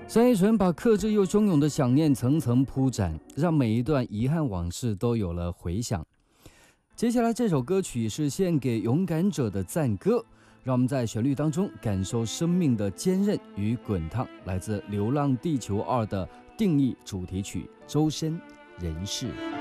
三一纯把克制又汹涌的想念层层铺展，让每一段遗憾往事都有了回响。接下来这首歌曲是献给勇敢者的赞歌，让我们在旋律当中感受生命的坚韧与滚烫，来自《流浪地球2》的定义主题曲《周身人事》。